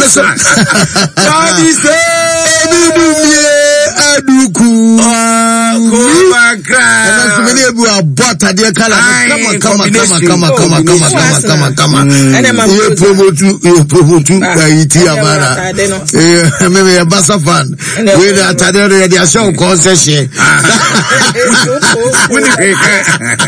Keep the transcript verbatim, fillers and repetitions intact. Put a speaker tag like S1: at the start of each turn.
S1: so body say aduku
S2: Kuma cry.
S1: And so many people are bought at their color. Come on, come on, come on, come on, come on, come on, come on, come on. You promote to you promote to Haiti Amara. Eh, maybe a Bassa fan. With a Tadeo, they are show concession.